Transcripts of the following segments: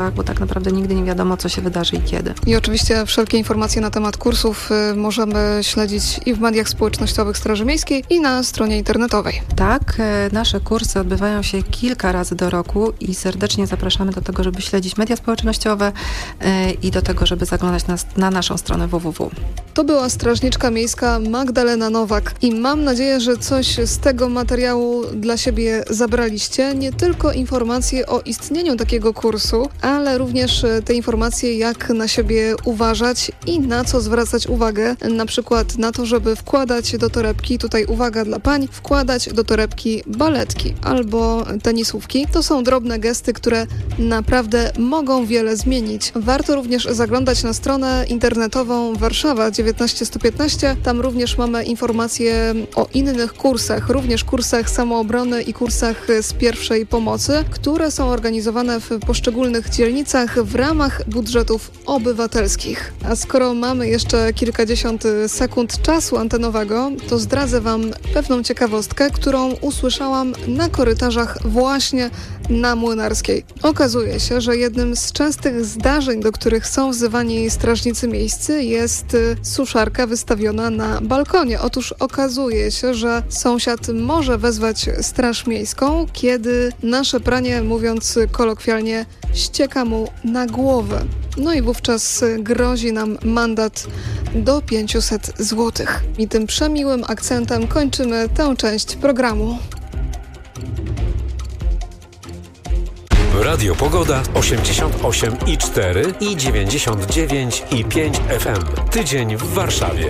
bo tak naprawdę nigdy nie wiadomo, co się wydarzy i kiedy. I oczywiście wszelkie informacje na temat kursów możemy śledzić i w mediach społecznościowych Straży Miejskiej, i na stronie internetowej. Tak, nasze kursy odbywają się kilka razy do roku i serdecznie zapraszamy do tego, żeby śledzić media społecznościowe i do tego, żeby zaglądać na naszą stronę www. To była strażniczka miejska Magdalena Nowak i mam nadzieję, że coś z tego materiału dla siebie zabraliście. Nie tylko informacje o istnieniu takiego kursu, ale również te informacje, jak na siebie uważać i na co zwracać uwagę. Na przykład na to, żeby wkładać do torebki, tutaj uwaga dla pań, wkładać do torebki baletki albo tenisówki. To są drobne gesty, które naprawdę mogą wiele zmienić. Warto również zaglądać na stronę internetową Warszawa 19115. Tam również mamy informacje o innych kursach, również kursach samoobrony i kursach z pierwszej pomocy, które są organizowane w poszczególnych dzielnicach w ramach budżetów obywatelskich. A skoro mamy jeszcze kilkadziesiąt sekund czasu antenowego, to zdradzę Wam pewną ciekawostkę, którą usłyszałam na korytarzach właśnie na Młynarskiej. Okazuje się, że jednym z częstych zdarzeń, do których są wzywani strażnicy miejscy, jest suszarka wystawiona na balkonie. Otóż okazuje się, że sąsiad może wezwać straż miejską, kiedy nasze pranie, mówiąc kolokwialnie, ścieka mu na głowę. No i wówczas grozi nam mandat do 500 zł. I tym przemiłym akcentem kończymy tę część programu. Radio Pogoda 88,4 i 99,5 FM. Tydzień w Warszawie.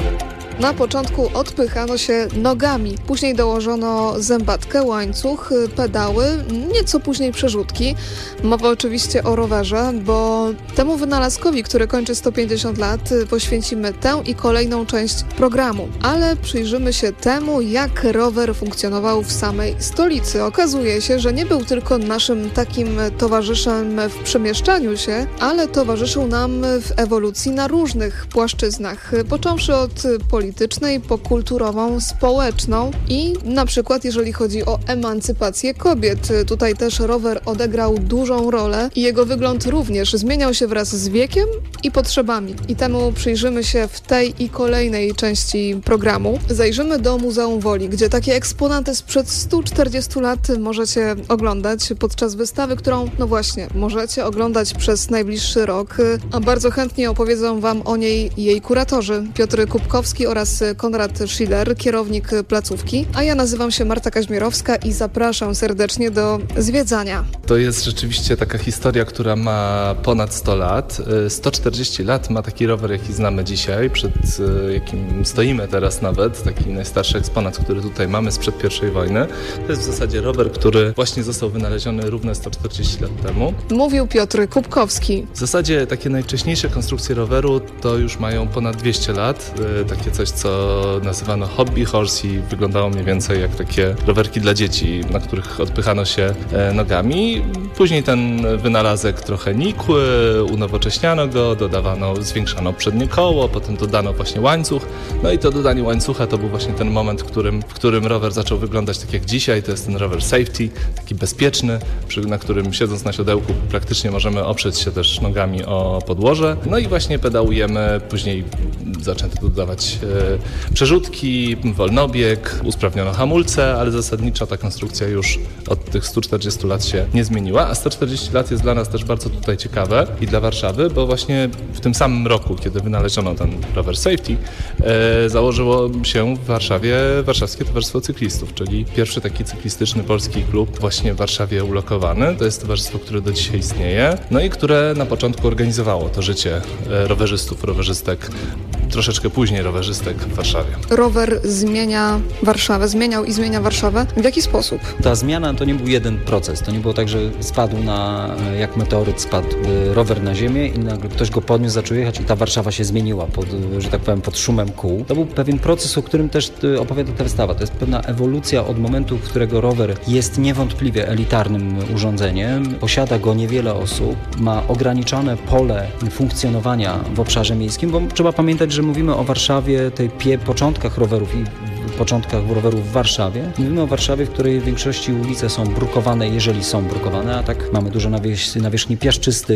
Na początku odpychano się nogami, później dołożono zębatkę, łańcuch, pedały, nieco później przerzutki. Mowa oczywiście o rowerze, bo temu wynalazkowi, który kończy 150 lat, poświęcimy tę i kolejną część programu. Ale przyjrzymy się temu, jak rower funkcjonował w samej stolicy. Okazuje się, że nie był tylko naszym takim towarzyszem w przemieszczaniu się, ale towarzyszył nam w ewolucji na różnych płaszczyznach, począwszy od politycznej, po kulturową, społeczną i na przykład jeżeli chodzi o emancypację kobiet. Tutaj też rower odegrał dużą rolę i jego wygląd również zmieniał się wraz z wiekiem i potrzebami. I temu przyjrzymy się w tej i kolejnej części programu. Zajrzymy do Muzeum Woli, gdzie takie eksponaty sprzed 140 lat możecie oglądać podczas wystawy, którą, no właśnie, możecie oglądać przez najbliższy rok, a bardzo chętnie opowiedzą Wam o niej jej kuratorzy Piotr Kubkowski oraz Konrad Schiller, kierownik placówki, a ja nazywam się Marta Kaźmierowska i zapraszam serdecznie do zwiedzania. To jest rzeczywiście taka historia, która ma ponad 100 lat. 140 lat ma taki rower, jaki znamy dzisiaj, przed jakim stoimy teraz nawet, taki najstarszy eksponat, który tutaj mamy sprzed I wojny. To jest w zasadzie rower, który właśnie został wynaleziony równe 140 lat temu. Mówił Piotr Kubkowski. W zasadzie takie najwcześniejsze konstrukcje roweru to już mają ponad 200 lat. Takie coś, co nazywano hobby horse i wyglądało mniej więcej jak takie rowerki dla dzieci, na których odpychano się nogami. Później ten wynalazek trochę nikł, unowocześniano go, zwiększano przednie koło, potem dodano właśnie łańcuch. No i to dodanie łańcucha to był właśnie ten moment, w którym rower zaczął wyglądać tak jak dzisiaj. To jest ten rower safety, taki bezpieczny, na którym siedząc na siodełku praktycznie możemy oprzeć się też nogami o podłoże. No i właśnie pedałujemy, później zaczęto dodawać przerzutki, wolnobieg, usprawniono hamulce, ale zasadniczo ta konstrukcja już od tych 140 lat się nie zmieniła, a 140 lat jest dla nas też bardzo tutaj ciekawe i dla Warszawy, bo właśnie w tym samym roku, kiedy wynaleziono ten rower safety, założyło się w Warszawie Warszawskie Towarzystwo Cyklistów, czyli pierwszy taki cyklistyczny polski klub właśnie w Warszawie ulokowany. To jest towarzystwo, które do dzisiaj istnieje, no i które na początku organizowało to życie rowerzystów, rowerzystek, troszeczkę później rowerzystek w Warszawie. Rower zmienia Warszawę, zmieniał i zmienia Warszawę. W jaki sposób? Ta zmiana to nie był jeden proces. To nie było tak, że spadł jak meteoryt spadł rower na ziemię i nagle ktoś go podniósł, zaczął jechać i ta Warszawa się zmieniła, że tak powiem, pod szumem kół. To był pewien proces, o którym też opowiada ta wystawa. To jest pewna ewolucja od momentu, w którego rower jest niewątpliwie elitarnym urządzeniem. Posiada go niewiele osób, ma ograniczone pole funkcjonowania w obszarze miejskim, bo trzeba pamiętać, że mówimy o Warszawie, tej początkach rowerów i początkach roweru w Warszawie. Mówimy o Warszawie, w której w większości ulice są brukowane, jeżeli są brukowane, a tak mamy dużo nawierzchni piaszczystych,